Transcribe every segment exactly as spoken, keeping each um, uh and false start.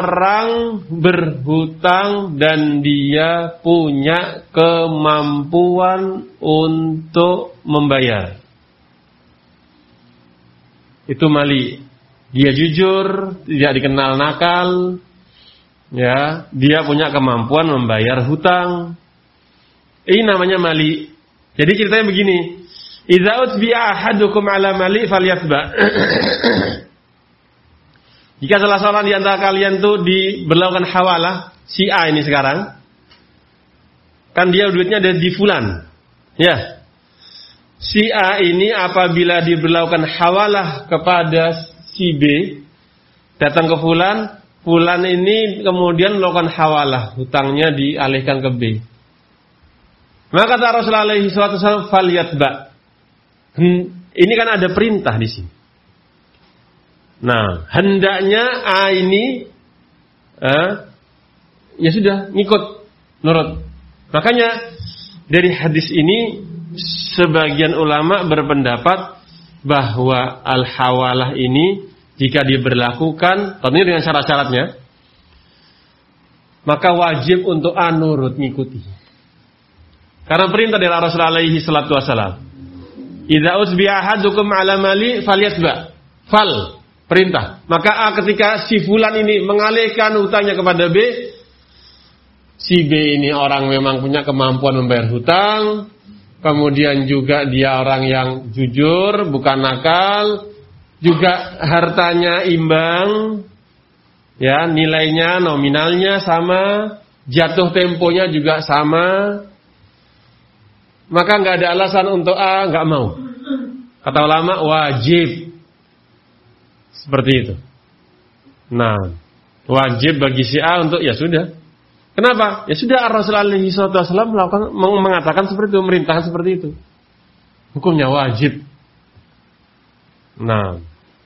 orang berhutang dan dia punya kemampuan untuk membayar. Itu mali. Dia jujur, tidak dikenal nakal, ya, dia punya kemampuan membayar hutang. Ini namanya mali. Jadi ceritanya begini, idza utbi'a ahadukum ala mali falyatba. Jika salah seorang di antara kalian tuh diberlakukan hawalah, si A ini sekarang, kan dia duitnya ada di fulan, ya. Si A ini apabila diberlakukan hawalah kepada si B, datang ke fulan, fulan ini kemudian melakukan hawalah, hutangnya dialihkan ke B. Maka kata Rasulullah alaihi wasallam, falyatba. Ini kan ada perintah di sini. Nah, hendaknya A ini eh, ya sudah ngikut, nurut. Makanya dari hadis ini sebagian ulama berpendapat bahwa al-hawalah ini jika diberlakukan, tentunya dengan syarat-syaratnya, maka wajib untuk A nurut ngikuti. Karena perintah dari Rasulullah alaihi salatu wasallam, idza usbi'a ahadukum ala mali falyatba. Fal, perintah. Maka A ketika si fulan ini mengalihkan hutangnya kepada B, si B ini orang memang punya kemampuan membayar hutang, kemudian juga dia orang yang jujur, bukan nakal, juga hartanya imbang, ya, nilainya nominalnya sama, jatuh temponya juga sama. Maka nggak ada alasan untuk A nggak mau. Kata ulama wajib seperti itu. Nah, wajib bagi si A untuk ya sudah. Kenapa? Ya sudah, Rasulullah shallallahu alaihi wasallam melakukan mengatakan seperti itu, memerintahkan seperti itu. Hukumnya wajib. Nah,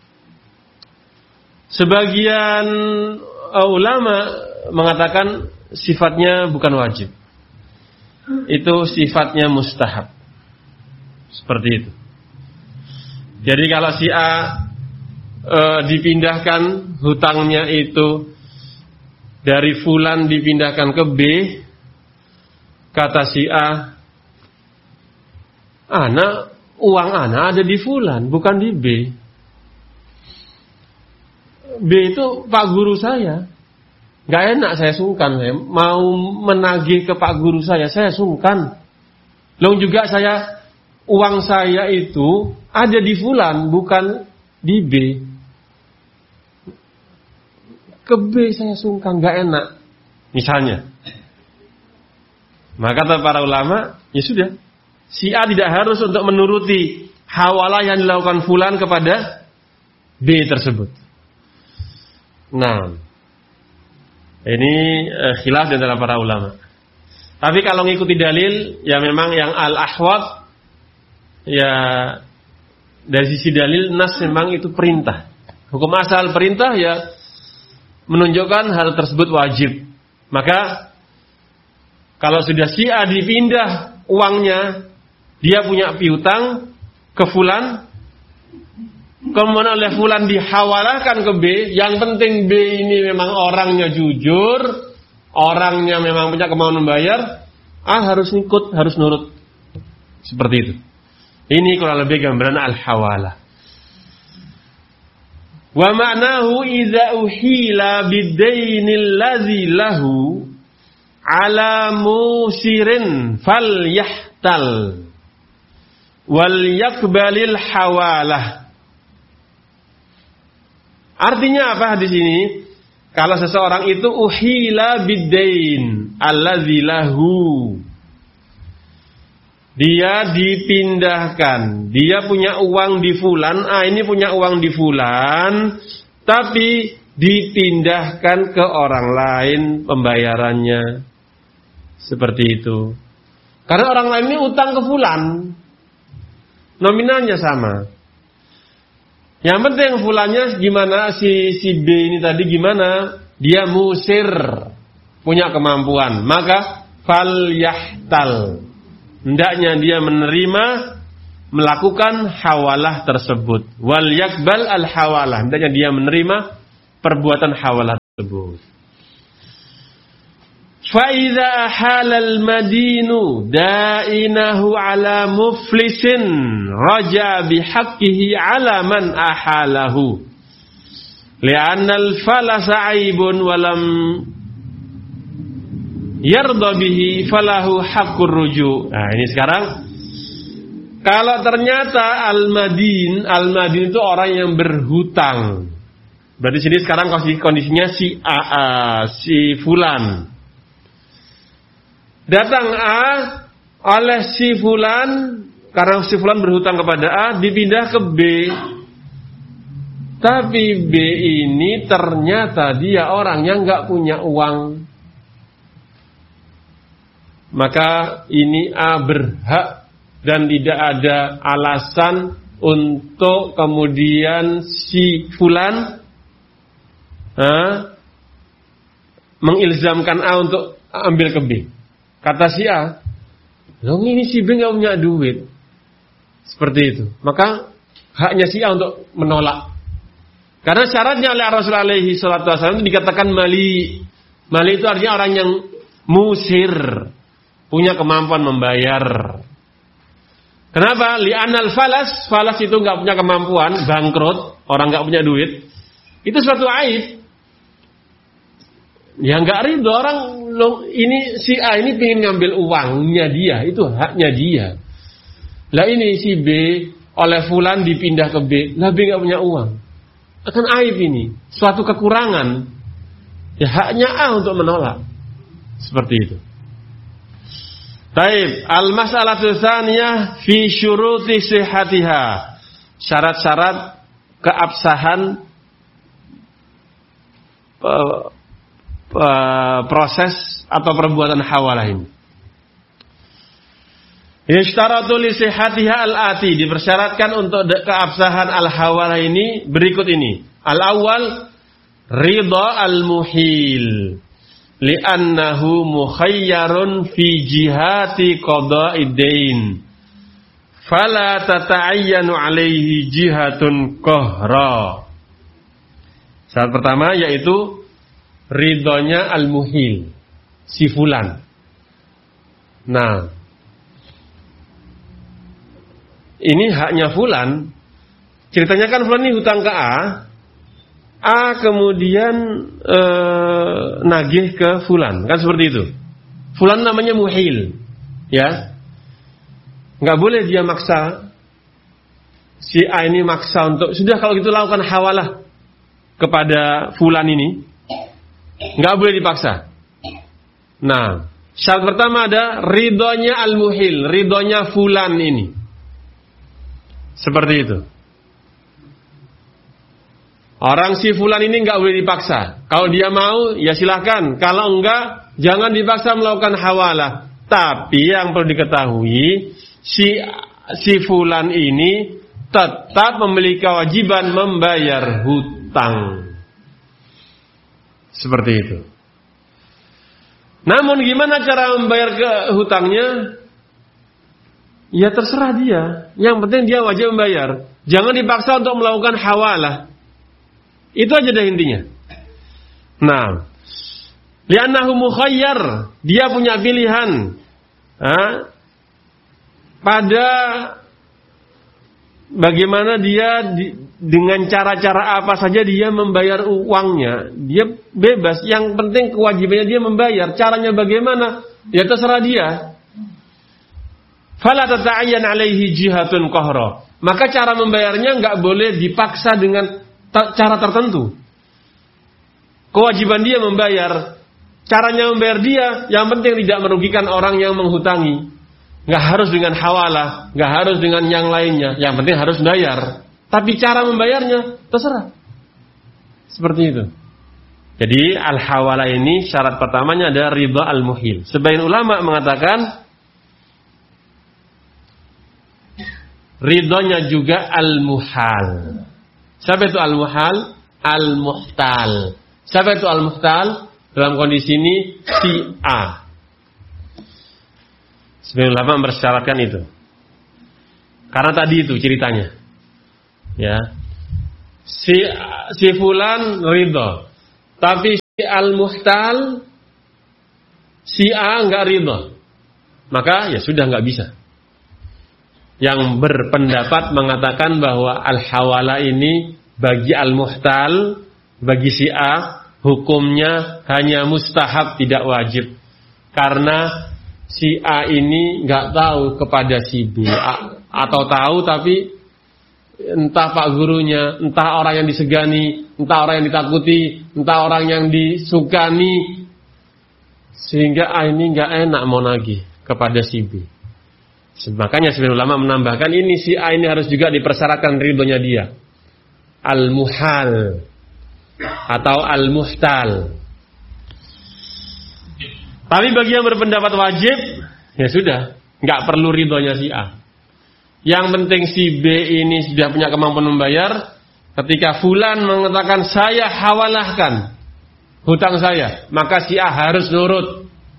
sebagian ulama mengatakan sifatnya bukan wajib. Itu sifatnya mustahab. Seperti itu. Jadi kalau si A e, dipindahkan hutangnya itu dari fulan dipindahkan ke B, kata si A, ana uang ana ada di fulan, bukan di B. B itu pak guru saya. Gak enak saya sungkan, saya mau menagih ke pak guru saya, saya sungkan. Lalu juga saya, uang saya itu ada di fulan, bukan di B. Ke B saya sungkan, gak enak. Misalnya. Maka kata para ulama, ya sudah. Si A tidak harus untuk menuruti hawalah yang dilakukan fulan kepada B tersebut. Nah, ini eh, khilaf di antara para ulama. Tapi kalau ngikuti dalil, ya memang yang al-ahwat, ya dari sisi dalil nas memang itu perintah. Hukum asal perintah ya menunjukkan hal tersebut wajib. Maka kalau sudah si A dipindah uangnya, dia punya piutang ke fulan, kemudian oleh fulan dihawalahkan ke B, yang penting B ini memang orangnya jujur, orangnya memang punya kemauan membayar, A harus ikut, harus nurut. Seperti itu. Ini kurang lebih gambaran al-hawalah. Wa ma'nahu idza uhila bid-dainil ladzi lahu ala musirin falyahtal wal yakbalil hawalah. Artinya apa di sini? Kalau seseorang itu uhila bid-dain allazi lahu, dia dipindahkan, dia punya uang di fulan, ah ini punya uang di fulan, tapi dipindahkan ke orang lain pembayarannya. Seperti itu. Karena orang lain ini utang ke fulan, nominalnya sama. Yang penting fulannya gimana, si si B ini tadi gimana, dia musir, punya kemampuan, maka fal yahtal, hendaknya dia menerima, melakukan hawalah tersebut. Wal yakbal al hawalah, hendaknya dia menerima perbuatan hawalah. tersebut. Fa idza halal madinu da'inahu ala muflisin raja bihaqqihi ala man ahalahu li'anna al-falasa aibun walam yarda bihi falahu haqqur ruju'. Nah, ini sekarang kalau ternyata al-madin, al-madin itu orang yang berhutang. Berarti sini sekarang kondisinya si A, A si fulan. Datang A oleh si fulan, karena si fulan berhutang kepada A, dipindah ke B. Tapi B ini ternyata dia orang yang nggak punya uang. Maka ini A berhak dan tidak ada alasan untuk kemudian si fulan ha, mengilzamkan A untuk ambil ke B. Kata si A, loh ini si B nggak punya duit, seperti itu. Maka haknya si A untuk menolak. Karena syaratnya oleh Rasulullah alaihi salatu wasallam itu dikatakan mali. Mali itu artinya orang yang musir, punya kemampuan membayar. Kenapa? Li'anal falas, falas itu nggak punya kemampuan, bangkrut, orang nggak punya duit. Itu suatu aib. Ya nggak ridho orang, loh, ini si A ini pengen ngambil uangnya dia, itu haknya dia. Lah ini si B oleh fulan dipindah ke B, lah B nggak punya uang, akan aib ini, suatu kekurangan. Ya haknya A untuk menolak, seperti itu. Taib, al-mas'alatu tsaniyah fi syuruti sihhatiha. Syarat-syarat keabsahan uh, uh, proses atau perbuatan hawalah ini. Yashtaratu li sihhatiha al-ati, dipersyaratkan untuk keabsahan al-hawalah ini berikut ini. Al-awwal ridha al-muhil. Li'annahu mukhayyarun fi jihati qada'id dain fala tata'ayyanu alaihi jihatun qahra. Syarat pertama yaitu ridhonya al-muhil, si fulan. Nah, ini haknya fulan. Ceritanya kan fulan ini hutang ke A, A kemudian e, nagih ke fulan, kan seperti itu. Fulan namanya muhil, ya. Nggak boleh dia maksa, si A ini maksa untuk, sudah kalau gitu lakukan hawalah kepada fulan ini. Nggak boleh dipaksa. Nah, syarat pertama ada ridhonya al-muhil, ridhonya fulan ini. Seperti itu. Orang si fulan ini nggak boleh dipaksa. Kalau dia mau, ya silahkan. Kalau enggak, jangan dipaksa melakukan hawalah. Tapi yang perlu diketahui, si si fulan ini tetap memiliki kewajiban membayar hutang. Seperti itu. Namun gimana cara membayar ke hutangnya? Ya terserah dia. Yang penting dia wajib membayar. Jangan dipaksa untuk melakukan hawalah. Itu aja dah intinya. Nah, li'annahu mukhayyar, dia punya pilihan. Ha? Pada bagaimana dia di, dengan cara-cara apa saja dia membayar uangnya, dia bebas. Yang penting kewajibannya dia membayar. Caranya bagaimana? Ya terserah dia. Fala tata'ayyan alaihi jihatun qahra. Maka cara membayarnya enggak boleh dipaksa dengan cara tertentu. Kewajiban dia membayar. Caranya membayar dia, yang penting tidak merugikan orang yang menghutangi. Nggak harus dengan hawalah, nggak harus dengan yang lainnya. Yang penting harus bayar. Tapi cara membayarnya terserah. Seperti itu. Jadi al-hawalah ini syarat pertamanya ada ridha al-muhil. Sebagian ulama mengatakan ridhonya juga al-muhal. Siapa itu al-muhal? Al-muhtal. Siapa itu al-muhtal? Dalam kondisi ini si A. Sebagian ulama mempersyaratkan itu. Karena tadi itu ceritanya. Ya. Si si fulan ridho. Tapi al-muhtal si A enggak ridha, maka ya sudah enggak bisa. Yang berpendapat mengatakan bahwa al-hawala ini bagi al-muhtal, bagi si A, hukumnya hanya mustahab, tidak wajib. Karena si A ini enggak tahu kepada si B, A, atau tahu tapi entah pak gurunya, entah orang yang disegani, entah orang yang ditakuti, entah orang yang disukani, sehingga A ini enggak enak mau nagih kepada si B. Makanya sebagian ulama menambahkan ini si A ini harus juga dipersyaratkan ridhonya dia. Al-muhal atau al-muhtal. Tapi bagi yang berpendapat wajib, ya sudah, enggak perlu ridhonya si A. Yang penting si B ini sudah punya kemampuan membayar. Ketika fulan mengatakan saya hawalahkan hutang saya, maka si A harus nurut.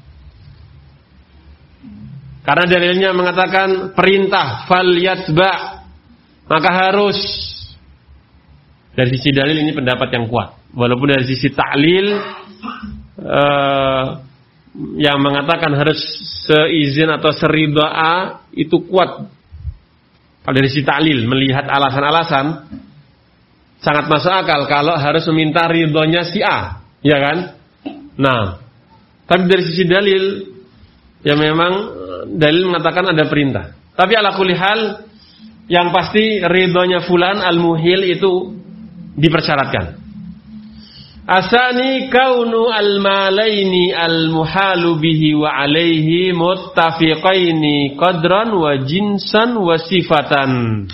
Karena dalilnya mengatakan perintah fal yatba, maka harus. Dari sisi dalil ini pendapat yang kuat. Walaupun dari sisi ta'lil uh, yang mengatakan harus seizin atau seridha A itu kuat. Kalau dari sisi ta'lil melihat alasan-alasan sangat masuk akal kalau harus meminta ridhonya si A, ya kan? Nah, tapi dari sisi dalil ya memang dalil mengatakan ada perintah. Tapi ala kulli hal yang pasti ridhonya fulan al-muhil itu dipersyaratkan. Asani kaunu al-malaini al-muhalu bihi wa alaihi muttafiqaini qadran wa jinsan wa sifatan.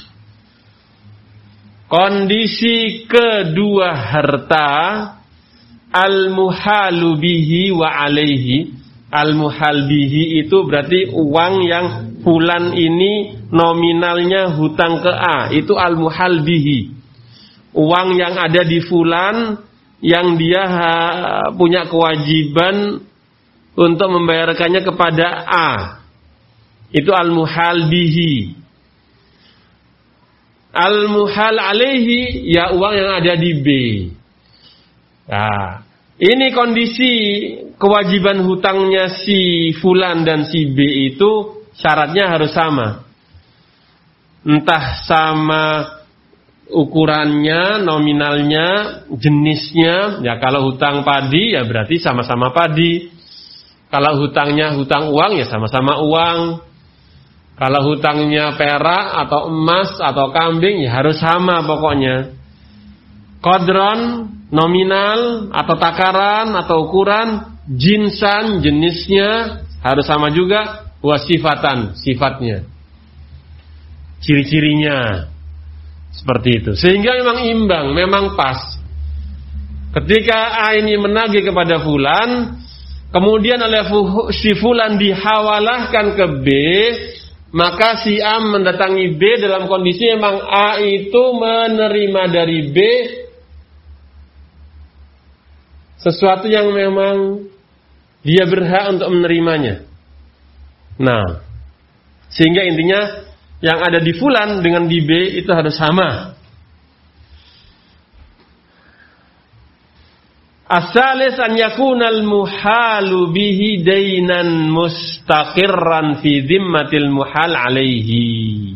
Kondisi kedua harta al-muhalu bihi wa alaihi. Al-muhal bihi itu berarti uang yang fulan ini nominalnya hutang ke A, itu al-muhal bihi. Uang yang ada di fulan yang dia ha, punya kewajiban untuk membayarkannya kepada A, itu al-muhal bihi. Al-muhal alaihi ya uang yang ada di B. Nah, ini kondisi kewajiban hutangnya si fulan dan si B itu syaratnya harus sama. Entah sama ukurannya, nominalnya, jenisnya. Ya kalau hutang padi ya berarti sama-sama padi. Kalau hutangnya hutang uang ya sama-sama uang. Kalau hutangnya perak atau emas atau kambing ya harus sama pokoknya. Qadron, nominal atau takaran atau ukuran, jinsan, jenisnya harus sama juga, wasifatan, sifatnya, ciri-cirinya, seperti itu. Sehingga memang imbang, memang pas. Ketika A ini menagih kepada fulan, kemudian oleh si fulan dihawalahkan ke B, maka si A mendatangi B dalam kondisi memang A itu menerima dari B sesuatu yang memang dia berhak untuk menerimanya. Nah, sehingga intinya yang ada di fulan dengan di B itu harus sama. Asalis an yakunal muhalu bihi dainan mustaqirran fi dhimmatil muhal alaihi.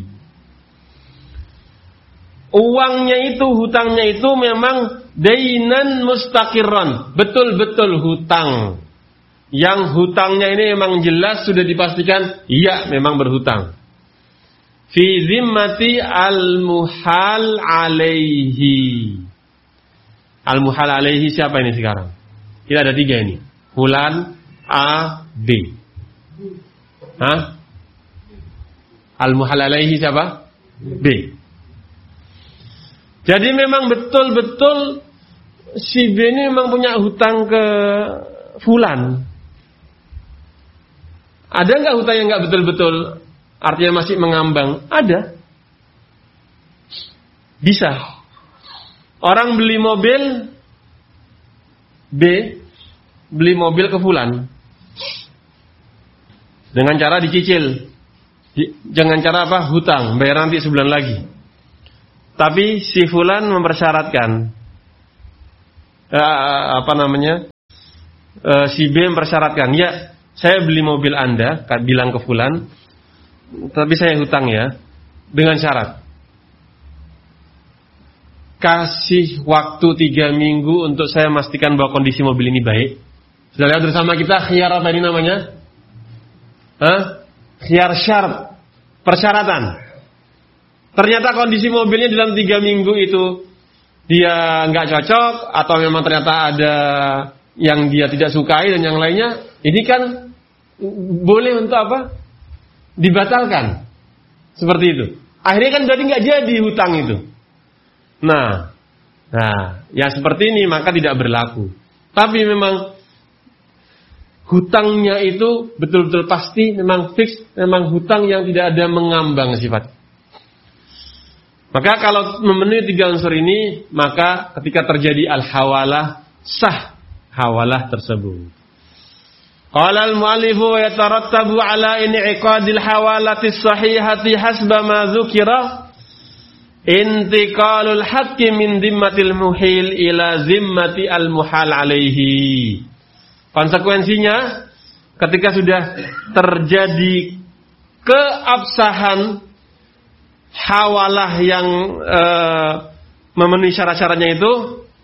Uangnya itu, hutangnya itu memang dainan mustaqirran, betul-betul hutang. Yang hutangnya ini memang jelas sudah dipastikan, iya memang berhutang. Fi zimmati al-muhal alaihi. Al-muhal alaihi siapa ini sekarang? Kita ada tiga ini. Fulan, A, B. Hah? Al-muhal alaihi siapa? B. Jadi memang betul-betul si B ini memang punya hutang ke fulan. Ada nggak hutang yang nggak betul-betul, artinya masih mengambang? Ada. Bisa. Orang beli mobil B, beli mobil ke fulan dengan cara dicicil, dengan cara apa? Hutang, bayar nanti sebulan lagi. Tapi si fulan mempersyaratkan eh, apa namanya? uh, si B mempersyaratkan, ya saya beli mobil Anda, bilang ke fulan, tapi saya hutang ya, dengan syarat kasih waktu tiga minggu untuk saya memastikan bahwa kondisi mobil ini baik. Sudah lihat bersama kita khiyar apa ini namanya? Hah? Khiyar syarat, persyaratan. Ternyata kondisi mobilnya dalam tiga minggu itu dia nggak cocok, atau memang ternyata ada yang dia tidak sukai dan yang lainnya. Ini kan boleh untuk apa? Dibatalkan. Seperti itu. Akhirnya kan berarti nggak jadi hutang itu. Nah, nah, yang seperti ini maka tidak berlaku. Tapi memang hutangnya itu betul-betul pasti, memang fix, memang hutang yang tidak ada mengambang sifat. Maka kalau memenuhi tiga unsur ini, maka ketika terjadi al-hawalah, sah hawalah tersebut. Qala al-mu'allifu wa yatarattabu ala in'iqadil hawalati sahihati hasba ma dzukira intiqalul haqqi min zimmatil muhil ila zimmati al-muhal alaihi. Konsekuensinya ketika sudah terjadi keabsahan hawalah yang e, memenuhi syarat-syaratnya itu,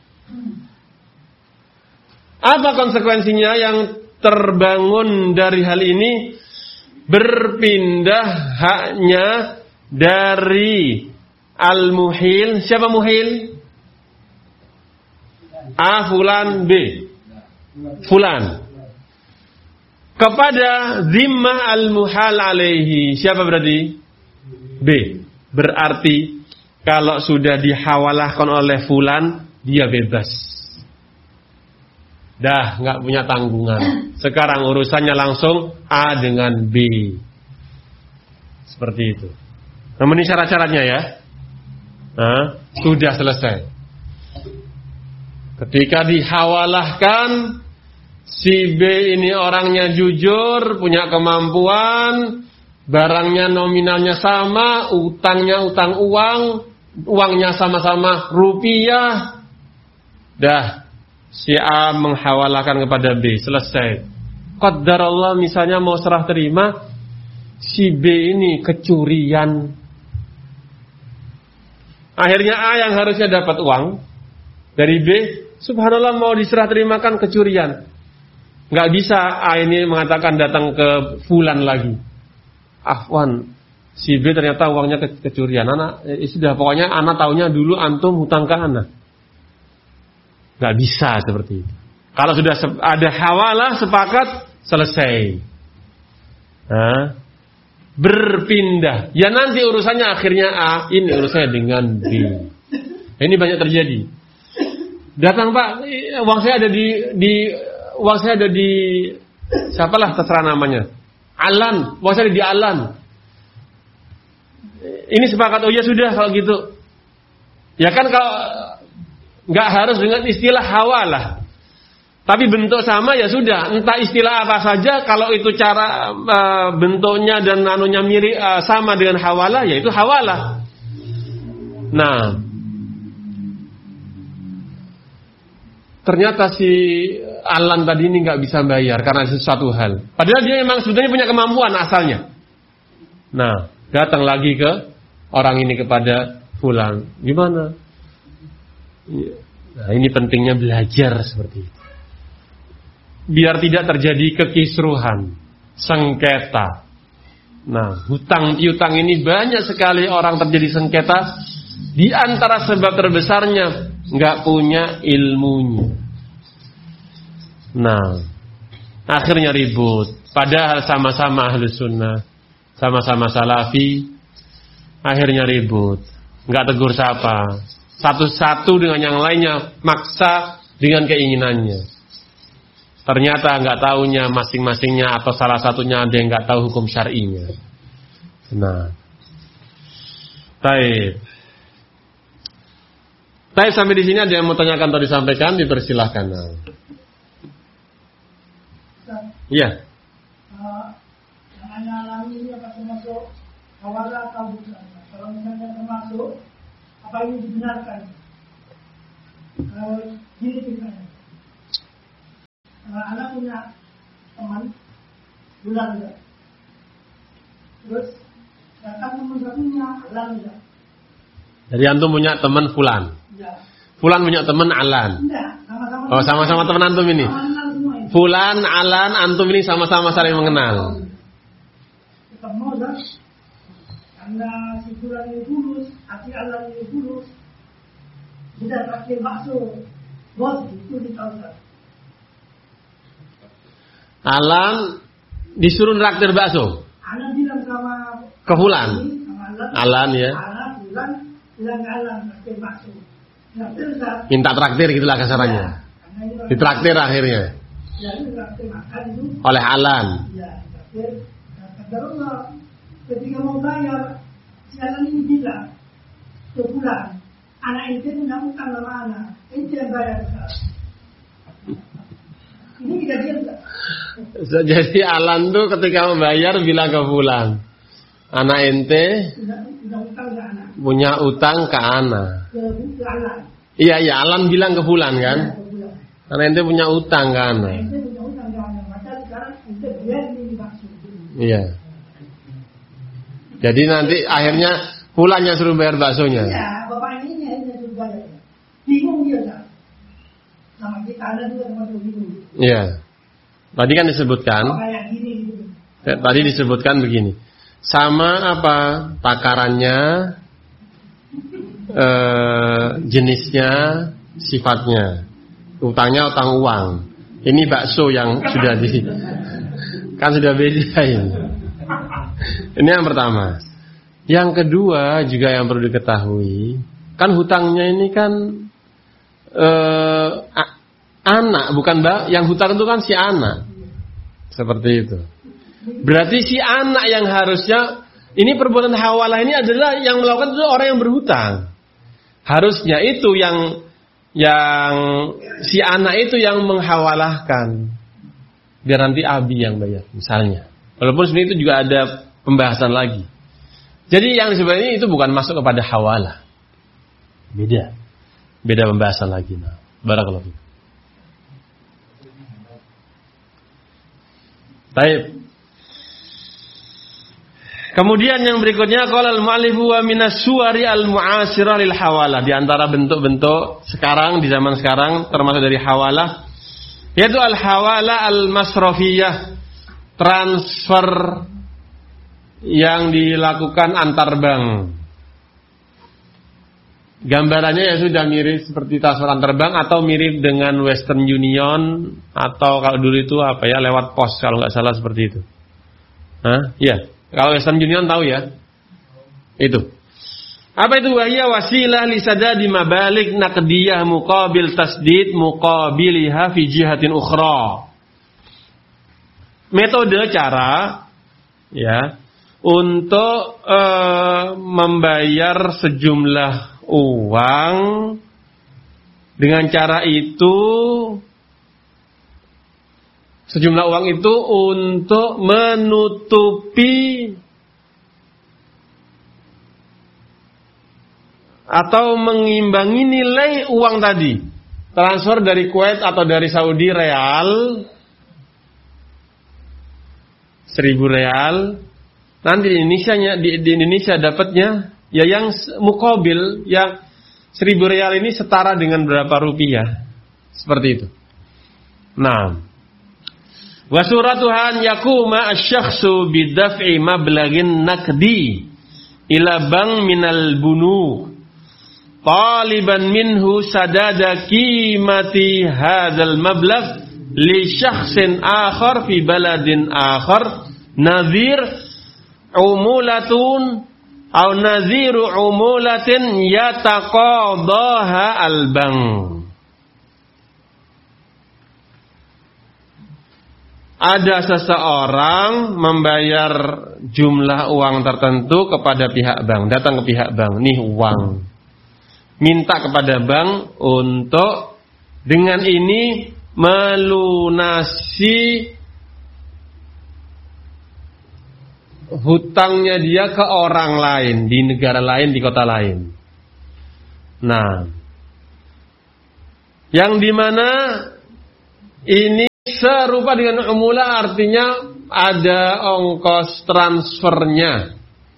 apa konsekuensinya? Yang terbangun dari hal ini, berpindah haknya dari al-muhil. Siapa muhil? A fulan, B fulan, kepada zimmah al-muhal alaihi. Siapa berarti? B. Berarti kalau sudah dihawalahkan oleh fulan, dia bebas. Dah nggak punya tanggungan. Sekarang urusannya langsung A dengan B. Seperti itu. Namun ini syarat-syaratnya ya. Nah, sudah selesai. Ketika dihawalahkan, si B ini orangnya jujur, punya kemampuan, barangnya nominalnya sama, utangnya utang uang, uangnya sama-sama rupiah. Dah, si A menghawalahkan kepada B, selesai. Qadarullah misalnya mau serah terima, si B ini kecurian. Akhirnya A yang harusnya dapat uang dari B, subhanallah mau diserah terimakan kecurian. Nggak bisa A ini mengatakan datang ke fulan lagi, afwan, si B ternyata uangnya ke- kecurian. Anak, eh, sudah pokoknya anak taunya dulu antum hutang ke anak. Nggak bisa seperti itu. Kalau sudah se- ada hawalah sepakat, selesai. Nah, berpindah. Ya nanti urusannya akhirnya A, ini urusannya dengan B. Ini banyak terjadi. Datang Pak, uang saya ada di, di uang saya ada di siapalah terserah namanya. Alan, uang saya ada di Alan. Ini sepakat, oh ya sudah kalau gitu. Ya kan kalau nggak harus dengan istilah hawalah. Tapi bentuk sama ya sudah, entah istilah apa saja, kalau itu cara uh, bentuknya dan anunya mirip uh, sama dengan hawalah, ya itu hawalah. Nah, ternyata si Alan tadi ini nggak bisa bayar karena sesuatu hal. Padahal dia memang sebetulnya punya kemampuan asalnya. Nah, datang lagi ke orang ini kepada fulan, gimana? Nah, ini pentingnya belajar seperti itu. Biar tidak terjadi kekisruhan, sengketa. Nah, hutang piutang ini banyak sekali orang terjadi sengketa. Di antara sebab terbesarnya nggak punya ilmunya. Nah, akhirnya ribut. Padahal sama-sama ahlus sunnah, sama-sama salafi, akhirnya ribut. Nggak tegur sapa. Satu-satu dengan yang lainnya, maksa dengan keinginannya. Ternyata nggak tahunya masing-masingnya atau salah satunya ada yang nggak tahu hukum syar'inya. Nah, baik. Baik, sampai di sini ada yang mau tanyakan atau disampaikan, dipersilahkan. Nah. Iya. Uh, yang Anda alami ini apa termasuk hawalah atau bukan? Kalau misalnya termasuk, apa ini dibenarkan? Kalau gini ceritanya. Nah, anak punya teman bulan juga. Terus datang teman satunya Alan juga. Jadi antum punya teman Fulan. Ya. Fulan punya teman Alan. Enggak, sama-sama. Oh, sama-sama teman antum ini. Sama-sama. Fulan, Alan, antum ini sama-sama saling mengenal. Ketemu kan? Karena si Fulan ini fulus, hati Alan ini fulus. Sudah terakhir bakso. Bos, itu ditawar. Alan disuruh traktir bakso. Alan bilang sama Ke Fulan. sama Alan. Alan ya. Alan bilang bilang ke Alan traktir bakso. Nah, terus Minta traktir gitulah kasarannya. ya, Ditraktir akhirnya. ya itu traktir makan itu. Oleh Alan. Ya, traktir. Nah, kata Allah, ketika mau bayar, si Alan ini bilang ke Fulan, anak itu punya utang sama anak, itu yang bayar sekarang. Ini kejadian tak? Jadi Alan tuh ketika membayar bilang ke Fulan, anak ente Sudah, sudah utang ke anak. punya utang ke anak. Ke, ke Alan. Iya iya Alan bilang ke Fulan kan, Ya, ke Fulan. anak ente punya utang ke anak. Ente punya utang ke anak, maka sekarang ente biar ini bakso. Iya. Jadi nanti akhirnya Fulan yang suruh bayar baksonya. Iya, bapak ini yang suruh bayar. Bingung dia tak? Sama kita ada juga termasuk bingung. Iya. Tadi kan disebutkan, Oh, kayak gini gitu. eh, tadi disebutkan begini. Sama apa takarannya, eh, jenisnya, sifatnya. Utangnya utang uang. Ini bakso yang sudah di, kan sudah beda ini. Ini yang pertama. Yang kedua juga yang perlu diketahui, kan hutangnya ini kan eh, a- anak, bukan mbak. Yang hutang itu kan si anak, seperti itu. Berarti si anak yang harusnya, ini perbuatan hawalah ini adalah yang melakukan itu orang yang berhutang. Harusnya itu yang yang si anak itu yang menghawalahkan, biar nanti abi yang bayar, misalnya. Walaupun sebenarnya itu juga ada pembahasan lagi. Jadi yang sebenarnya itu bukan masuk kepada hawalah. Beda. Beda pembahasan lagi. Nah, barakallahu fiik. Baik. Kemudian yang berikutnya qala al-mu'allif wa minas suwari al-mu'asirah lil hawalah. Di antara bentuk-bentuk sekarang di zaman sekarang termasuk dari hawalah yaitu al-hawalah al-masrafiyah, transfer yang dilakukan antar bank. Gambarannya ya sudah mirip seperti transfer antar bank atau mirip dengan Western Union atau kalau dulu itu apa ya lewat pos kalau nggak salah seperti itu. Hah? Iya. Kalau Western Union tahu ya. Itu. Apa itu? Wahya wasilah li sadadi mabalik naqdiyah muqabil tasdid muqabiliha fi jihatin ukhra. Metode cara ya untuk uh, membayar sejumlah uang dengan cara itu sejumlah uang itu untuk menutupi atau mengimbangi nilai uang tadi transfer dari Kuwait atau dari Saudi real seribu real. Nanti di Indonesia di, di Indonesia dapatnya ya yang muqabil yang seribu real ini setara dengan berapa rupiah. Seperti itu. Nah, wa suratuhan yakuma asy-syakhsu bidaf'i mablaghin naqdi ila bank minal bunu taliban minhu sadada qimati hadzal mablagh li syakhsin akhar fi baladin akhar nadhir umulatun au nadhiru umulatin yataqadaha al-bank. Ada seseorang membayar jumlah uang tertentu kepada pihak bank, datang ke pihak bank, nih uang, minta kepada bank untuk dengan ini melunasi hutangnya dia ke orang lain di negara lain, di kota lain. Nah, yang dimana ini serupa dengan umula artinya ada ongkos transfernya.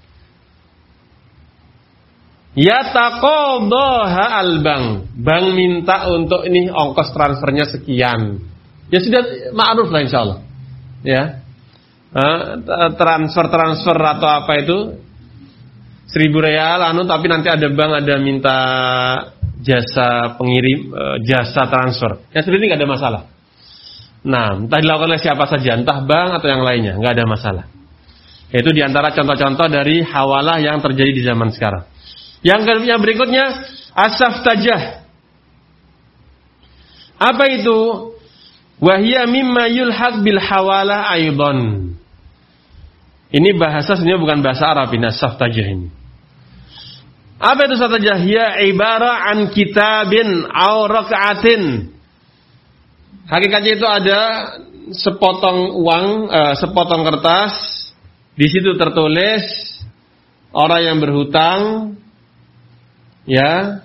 Yataqadhaha al-bank. Bank minta untuk ini ongkos transfernya sekian. Ya sudah ma'ruf lah insyaallah. Ya. Transfer-transfer atau apa itu seribu real anu tapi nanti ada bank ada minta jasa pengirim jasa transfer. Ya seperti ini enggak ada masalah. Nah, entah dilakukan oleh siapa saja, entah bank atau yang lainnya, enggak ada masalah. Itu diantara contoh-contoh dari hawalah yang terjadi di zaman sekarang. Yang berikutnya as-saftajah. Apa itu? Wahia mimma yulhaq bil hawalah aidan. Ini bahasa sebenarnya bukan bahasa Arab ini as-saftajah ini. Apa itu saftajah? Ya ibara an kitabin aw raka'atin. Hakikatnya itu ada sepotong uang, uh, sepotong kertas. Di situ tertulis orang yang berhutang. Ya,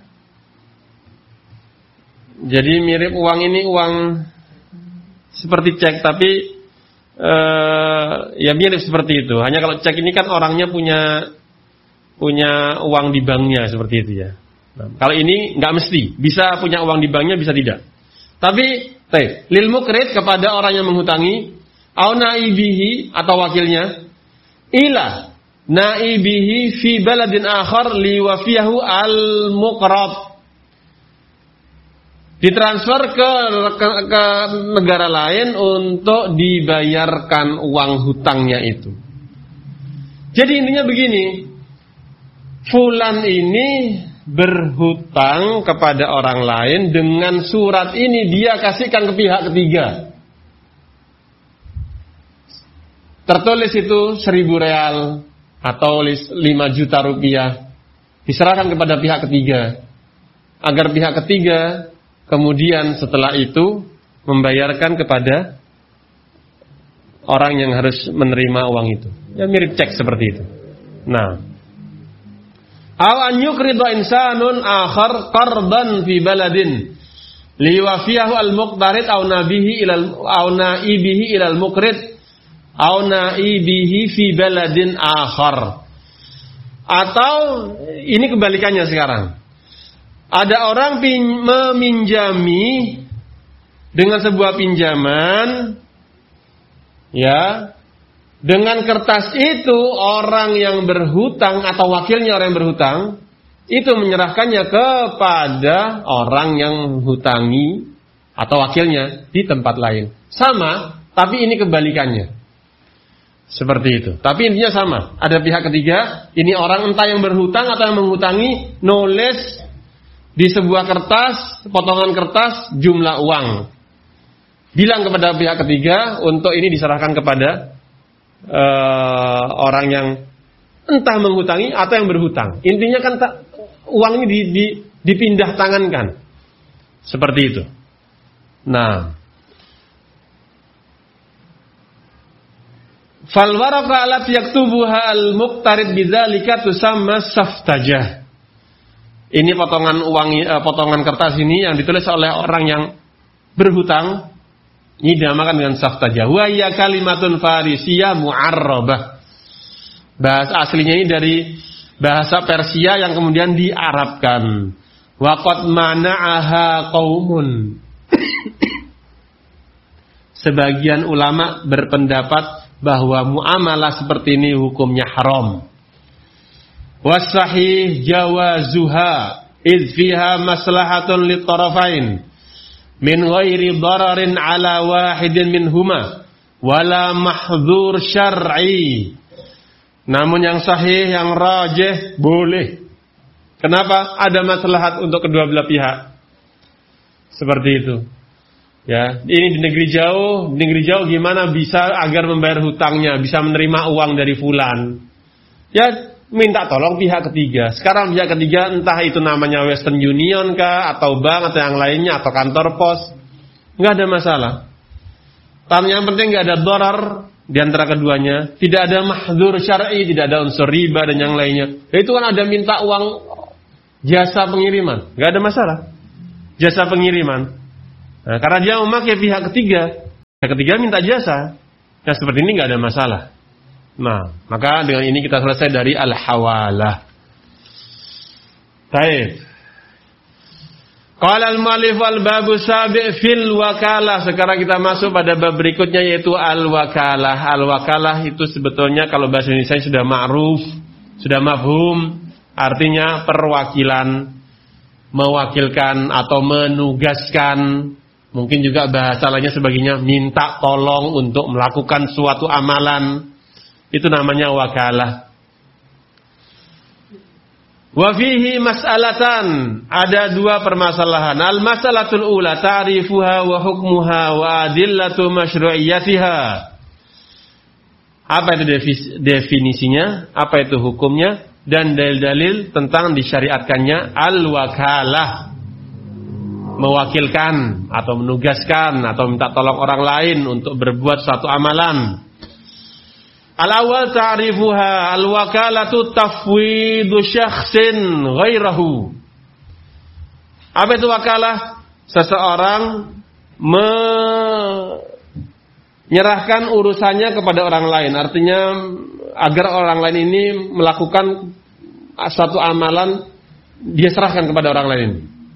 jadi mirip uang ini uang seperti cek, tapi uh, ya mirip seperti itu. Hanya kalau cek ini kan orangnya punya punya uang di banknya seperti itu ya. Nah, kalau ini nggak mesti, bisa punya uang di banknya, bisa tidak. Tapi, teh, lil mukrid kepada orang yang menghutangi, au naibihi atau wakilnya, ila naibihi fi baladin akhar liwafiyahu al-muqrad. Ditransfer ke, ke, ke negara lain untuk dibayarkan uang hutangnya itu. Jadi intinya begini, fulan ini berhutang kepada orang lain, dengan surat ini dia kasihkan ke pihak ketiga. Tertulis itu seribu real atau lima juta rupiah, diserahkan kepada pihak ketiga, agar pihak ketiga kemudian setelah itu membayarkan kepada orang yang harus menerima uang itu. Ya mirip cek seperti itu. Nah, aw an yuqrida insanun akhar qardan fi baladin liwafiyahu al-muqtarid aw nabihi ilal aw naibihi ilal muqrid aw naibihi fi baladin akhar. Atau ini kebalikannya sekarang. Ada orang pin, meminjami dengan sebuah pinjaman, ya, dengan kertas itu orang yang berhutang atau wakilnya orang yang berhutang itu menyerahkannya kepada orang yang hutangi atau wakilnya di tempat lain. Sama, tapi ini kebalikannya. Seperti itu. Tapi intinya sama. Ada pihak ketiga, ini orang entah yang berhutang atau yang menghutangi, nulis di sebuah kertas, potongan kertas, jumlah uang. Bilang kepada pihak ketiga untuk ini diserahkan kepada uh, orang yang entah menghutangi atau yang berhutang. Intinya kan tak, uang ini di, di, dipindah tangankan. Seperti itu. Nah, fal waraqah allati yaktubuha al-muqtarid bidzalika tusamma saftajah. Ini potongan uang, potongan kertas ini yang ditulis oleh orang yang berhutang, ini dinamakan dengan saftajah. Wa ya kalimatun farisiyah mu'arrabah. Bahasa aslinya ini dari bahasa Persia yang kemudian diarabkan. Wa qad mana'aha qaumun. Sebagian ulama berpendapat bahwa muamalah seperti ini hukumnya haram. Wasahih jawazuha idh fiha maslahatun litarafain min ghairi dararin ala wahidin minhuma wala mahdzur syar'i. Namun yang sahih, yang rajih, boleh. Kenapa? Ada maslahat untuk kedua belah pihak. Seperti itu. Ya, ini di negeri jauh, di negeri jauh gimana bisa agar membayar hutangnya, bisa menerima uang dari fulan. Ya, minta tolong pihak ketiga. Sekarang pihak ketiga entah itu namanya Western Union kah, atau bank atau yang lainnya, atau kantor pos, nggak ada masalah. Tapi yang penting nggak ada darar di antara keduanya, tidak ada mahdzur syar'i, tidak ada unsur riba dan yang lainnya. Itu kan ada minta uang jasa pengiriman, nggak ada masalah. Jasa pengiriman. Nah, karena dia memakai pihak ketiga, Yang ketiga minta jasa. Nah seperti ini nggak ada masalah. Nah maka dengan ini kita selesai dari al-hawalah. Baik. Qala al-mu'allif al-babu sabi' fil wakalah. Sekarang kita masuk pada bab berikutnya yaitu al-wakalah. Al-wakalah itu sebetulnya kalau bahasa Indonesia sudah ma'ruf, sudah mafhum, artinya perwakilan, mewakilkan atau menugaskan. Mungkin juga bahasa lainnya sebagainya minta tolong untuk melakukan suatu amalan. Itu namanya wakalah. Wa fihi mas'alatan, ada dua permasalahan. Al-mas'alatul ula ta'rifuha wa hukmuha wa adillatu masyru'iyyatiha. Apa itu definisinya? Apa itu hukumnya? Dan dalil-dalil tentang disyariatkannya al-wakalah. Mewakilkan atau menugaskan atau minta tolong orang lain untuk berbuat suatu amalan. Al-awwal ta'rifuha al-wakalatu tafwidu syakhsin ghairahu. Apa itu wakalah? Seseorang menyerahkan urusannya kepada orang lain. Artinya agar orang lain ini melakukan suatu amalan, dia serahkan kepada orang lain.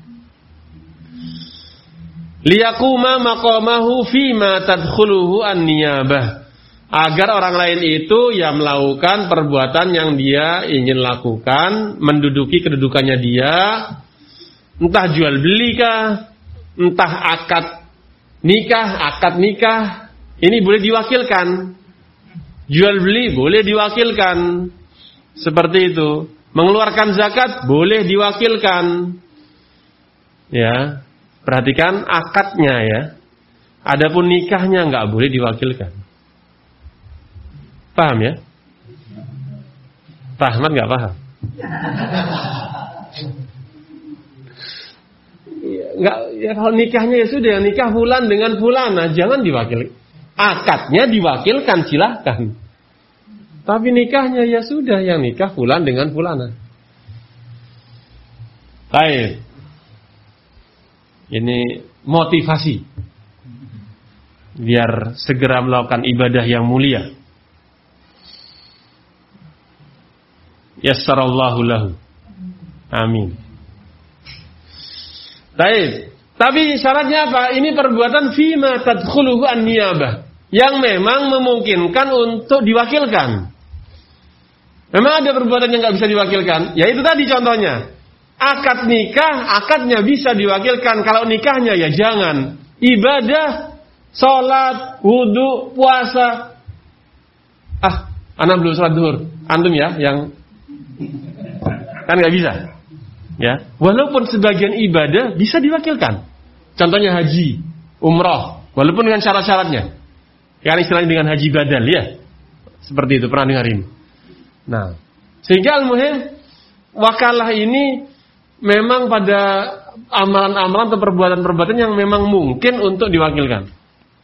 Liyaquma maqamahu fima tadkhuluhu an-niyabah. Agar orang lain itu ya melakukan perbuatan yang dia ingin lakukan, menduduki kedudukannya dia, entah jual beli kah, entah akad nikah, akad nikah, ini boleh diwakilkan. Jual beli boleh diwakilkan. Seperti itu. Mengeluarkan zakat boleh diwakilkan. Ya, perhatikan akadnya ya. Adapun nikahnya enggak boleh diwakilkan. Paham ya? Pak Ahmad nggak paham? Nggak, ya kalau nikahnya ya sudah, nikah fulan dengan fulana, jangan diwakil. Akadnya diwakilkan silahkan. Tapi nikahnya ya sudah, yang nikah fulan dengan fulana. Baik. Ini motivasi biar segera melakukan ibadah yang mulia. Yassarallahu lahu. Amin. Baik. Tapi syaratnya apa? Ini perbuatan fima tadkhuluhu an-niyabah, yang memang memungkinkan untuk diwakilkan. Memang ada perbuatan yang nggak bisa diwakilkan. Ya itu tadi contohnya. Akad nikah, akadnya bisa diwakilkan. Kalau nikahnya ya jangan. Ibadah, sholat, wudu, puasa. Ah, anak belum sholat duhur. Antum ya yang kan nggak bisa, ya. Walaupun sebagian ibadah bisa diwakilkan. Contohnya haji, umroh, walaupun dengan syarat-syaratnya. Yang istilahnya dengan haji badal, ya. Seperti itu pernah dengar ini. Nah, sehingga al-muhim wakalah ini memang pada amalan-amalan atau perbuatan-perbuatan yang memang mungkin untuk diwakilkan.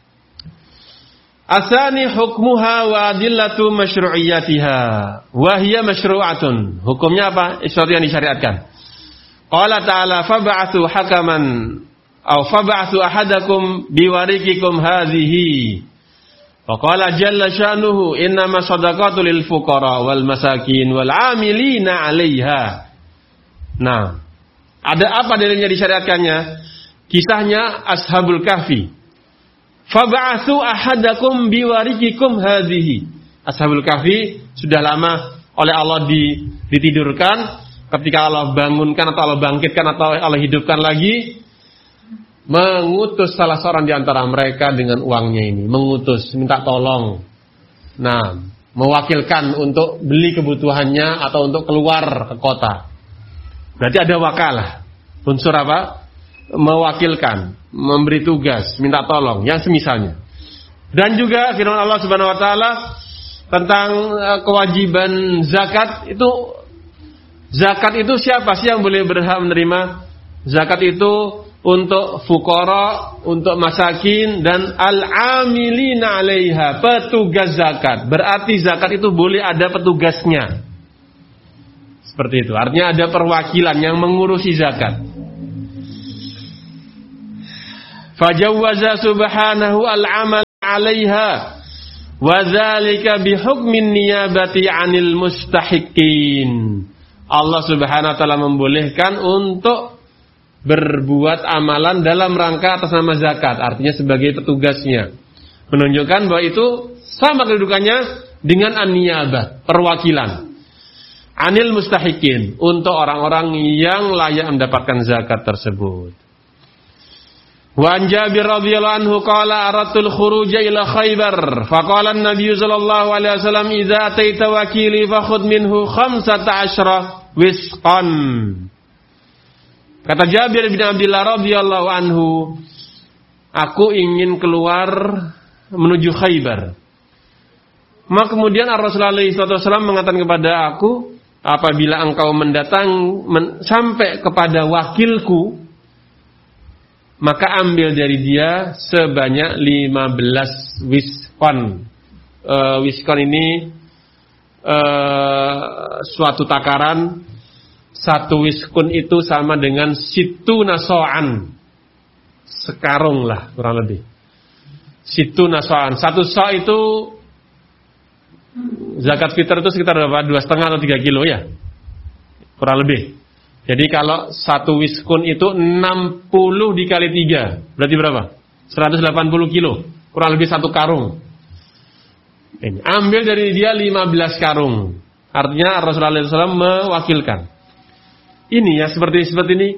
Asani hukmuha wa adillatu masyru'iyyatiha wa hiya masyru'atun. Hukumnya apa? Sesuatu yang disyariatkan. Qala ta'ala fab'athu hakaman aw fab'athu ahadakum biwarikikum hadhihi. Wa qala jalla sya'nuhu innama shadaqatu lil fuqara wal masakin wal 'amilina 'alaiha. Nah, ada apa dalilnya disyariatkannya? Kisahnya Ashabul Kahfi. Fab'athu ahadakum biwarikikum hadhihi. Ashabul Kahfi sudah lama oleh Allah ditidurkan. Ketika Allah bangunkan atau Allah bangkitkan atau Allah hidupkan lagi, mengutus salah seorang di antara mereka dengan uangnya ini, mengutus, minta tolong. Nah, mewakilkan untuk beli kebutuhannya atau untuk keluar ke kota. Berarti ada wakalah. Unsur apa? Mewakilkan, memberi tugas, minta tolong, yang semisalnya. Dan juga firman Allah Subhanahu wa taala tentang kewajiban zakat itu, zakat itu siapa sih yang boleh berhak menerima? Zakat itu untuk fuqara, untuk masakin dan al-amilina 'alaiha, petugas zakat. Berarti zakat itu boleh ada petugasnya. Seperti itu. Artinya ada perwakilan yang mengurusi zakat. Fajawwaza subhanahu al-amal 'alaiha wa dzalika bihukmin niyabati 'anil mustahiqin. Allah Subhanahu wa taala membolehkan untuk berbuat amalan dalam rangka atas nama zakat, artinya sebagai petugasnya. Menunjukkan bahwa itu sama kedudukannya dengan an-niyabah, perwakilan. Anil mustahiqin, untuk orang-orang yang layak mendapatkan zakat tersebut. Wa an Jabir radhiyallahu anhu qala aratul khuruja ila Khaybar faqala an-nabiy sallallahu alaihi wasallam idza ataita wakili fakhudh minhu khamsata asyra wisqan. Kata Jabir bin Abdullah radhiyallahu anhu, aku ingin keluar menuju Khaybar. Maka kemudian Rasulullah shallallahu alaihi wasallam mengatakan kepada aku, apabila engkau mendatang men, sampai kepada wakilku, maka ambil dari dia sebanyak lima belas wiskon. Uh, wiskon ini uh, suatu takaran. Satu wiskun itu sama dengan situ nasoan. Sekarung lah kurang lebih. Situ nasoan. Satu so itu zakat fitr itu sekitar berapa? Dua setengah atau tiga kilo ya, kurang lebih. Jadi kalau satu wiskun itu enam puluh dikali tiga, berarti berapa? seratus delapan puluh kilo, kurang lebih satu karung. Ini. Ambil dari dia lima belas karung. Artinya Rasulullah shallallahu alaihi wasallam mewakilkan. Ini ya seperti seperti ini.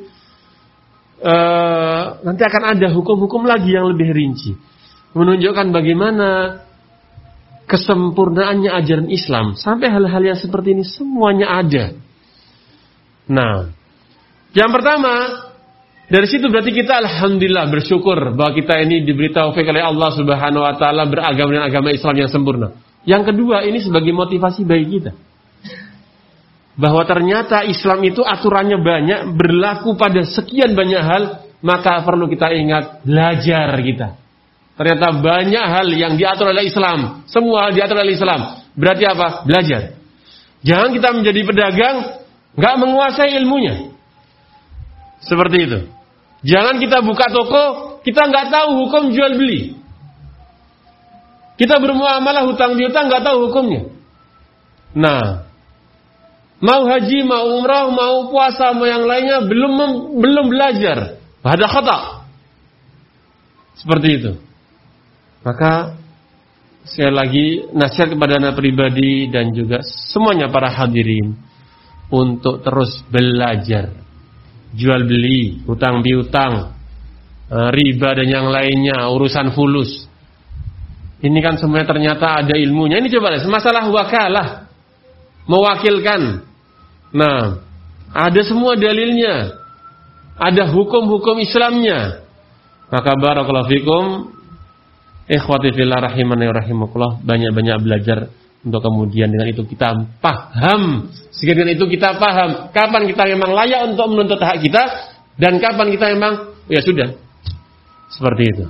Uh, nanti akan ada hukum-hukum lagi yang lebih rinci, menunjukkan bagaimana kesempurnaannya ajaran Islam. Sampai hal-hal yang seperti ini semuanya ada. Nah, yang pertama, dari situ berarti kita alhamdulillah bersyukur bahwa kita ini diberi taufik oleh Allah Subhanahu wa taala beragama dengan agama Islam yang sempurna. Yang kedua, ini sebagai motivasi bagi kita. Bahwa ternyata Islam itu aturannya banyak, berlaku pada sekian banyak hal, maka perlu kita ingat, belajar kita. Ternyata banyak hal yang diatur oleh Islam, semua hal diatur oleh Islam. Berarti apa? Belajar. Jangan kita menjadi pedagang nggak menguasai ilmunya. Seperti itu. Jangan kita buka toko, kita nggak tahu hukum jual beli. Kita bermuamalah hutang piutang nggak tahu hukumnya. Nah, mau haji, mau umrah, mau puasa, mau yang lainnya belum belum belajar. Ada khata. Seperti itu. Maka sekali lagi nasihat kepada anak pribadi dan juga semuanya para hadirin untuk terus belajar. Jual beli, hutang piutang, riba dan yang lainnya, urusan fulus. Ini kan semuanya ternyata ada ilmunya. Ini coba lihat, masalah wakalah, mewakilkan. Nah, ada semua dalilnya, ada hukum-hukum Islamnya. Maka barakallahu fikum, ikhwati fillah rahimani rahimakumullah, banyak-banyak belajar untuk kemudian dengan itu kita paham. Sehingga dengan itu kita paham kapan kita memang layak untuk menuntut hak kita dan kapan kita memang ya sudah. Seperti itu.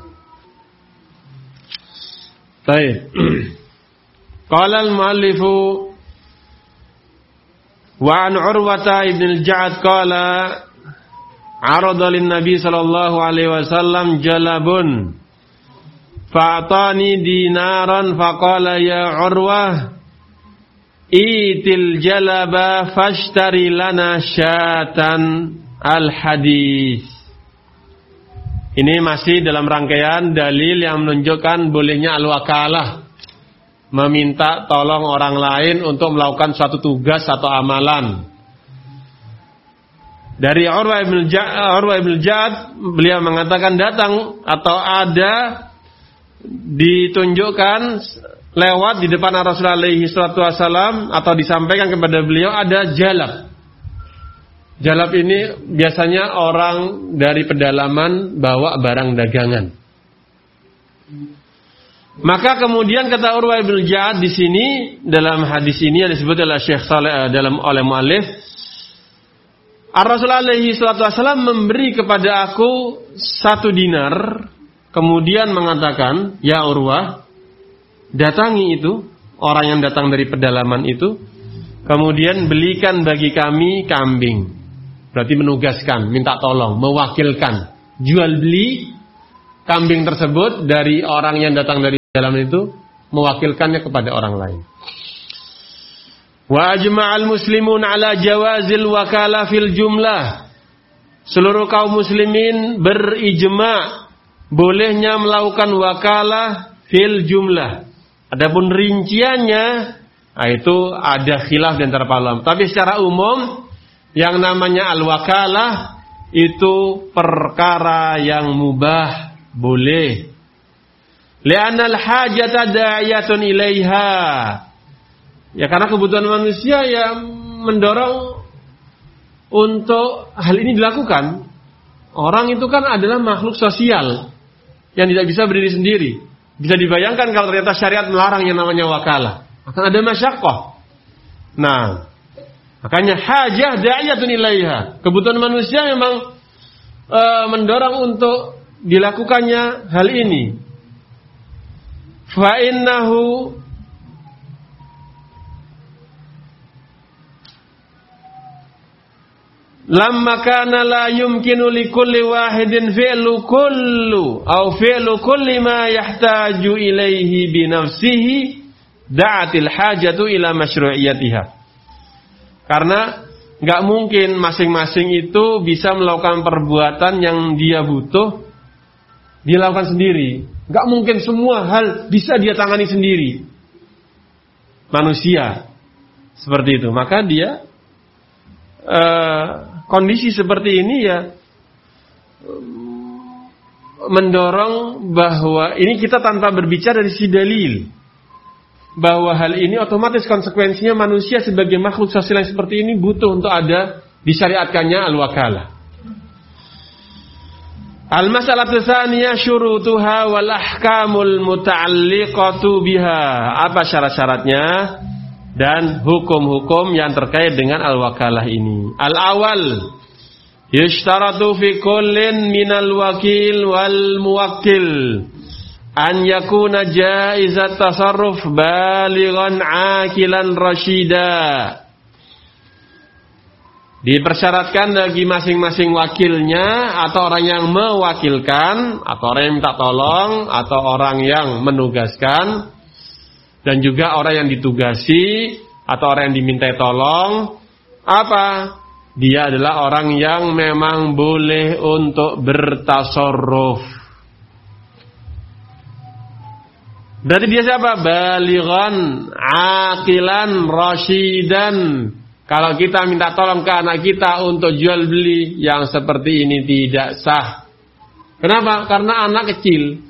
Baik. Qala al-muallifu wa an Urwata ibn al-Ja'ad qala arada lin-nabi sallallahu alaihi wasallam jalabun fa'atani dinaran faqala ya Urwah itil jalaba fashtari lana syatan al-hadis. Ini masih dalam rangkaian dalil yang menunjukkan bolehnya al-wakalah, meminta tolong orang lain untuk melakukan suatu tugas atau amalan. Dari Urwah ibn al-Ja'ad, beliau mengatakan datang atau ada ditunjukkan lewat di depan Rasulullah alaihi salatu wasallam atau disampaikan kepada beliau ada jalab. Jalab ini biasanya orang dari pedalaman bawa barang dagangan. Maka kemudian kata Urwah ibn al-Ja'ad di sini dalam hadis ini yang disebut oleh Syekh Saleh dalam oleh muallif, Rasulullah alaihi salatu wasallam memberi kepada aku satu dinar, kemudian mengatakan, ya Urwah, datangi itu orang yang datang dari pedalaman itu, kemudian belikan bagi kami kambing. Berarti menugaskan, minta tolong, mewakilkan, jual beli kambing tersebut dari orang yang datang dari dalam itu mewakilkannya kepada orang lain. Wa ajma'al muslimun ala jawazil wakalah fil jumlah. Seluruh kaum muslimin berijma' bolehnya melakukan wakalah fil jumlah. Adapun rinciannya, nah itu ada khilaf di antara para ulama. Tapi secara umum yang namanya al-wakalah itu perkara yang mubah, boleh. Li'anal hajata da'iyatun ilaiha. Ya karena kebutuhan manusia yang mendorong untuk hal ini dilakukan. Orang itu kan adalah makhluk sosial yang tidak bisa berdiri sendiri. Bisa dibayangkan kalau ternyata syariat melarang yang namanya wakalah, akan ada masyaqqah. Nah, makanya hajah da'iyatun ilaiha. Kebutuhan manusia memang e, mendorong untuk dilakukannya hal ini. Fa innahu lamma kana la yumkinu li kulli wahidin fi'lu kullu aw fi'lu kulli ma yahtaju ilaihi bi nafsihi da'atil hajatu ila masyru'iyatiha. Karena enggak mungkin masing-masing itu bisa melakukan perbuatan yang dia butuh dilakukan sendiri. Enggak mungkin semua hal bisa dia tangani sendiri. Manusia seperti itu. Maka dia uh, kondisi seperti ini ya mendorong bahwa ini kita tanpa berbicara dari si dalil bahwa hal ini otomatis konsekuensinya manusia sebagai makhluk sosial yang seperti ini butuh untuk ada disyariatkannya al-wakalah. Al-mas'alatu tsaniyah syurutuha wal ahkamul muta'alliqatu biha. Apa syarat-syaratnya dan hukum-hukum yang terkait dengan al-wakalah ini? Al-awwal, yushtaratu fi kullin minal wakil wal muwakkil an yakuna jaizat tasarruf balighan aqilan rasyida. Dipersyaratkan bagi masing-masing wakilnya atau orang yang mewakilkan atau orang yang minta tolong atau orang yang menugaskan dan juga orang yang ditugasi atau orang yang dimintai tolong, apa? Dia adalah orang yang memang boleh untuk bertasarruf. Berarti dia siapa? Balighan, aqilan, rasyidan. Kalau kita minta tolong ke anak kita untuk jual beli yang seperti ini tidak sah. Kenapa? Karena anak kecil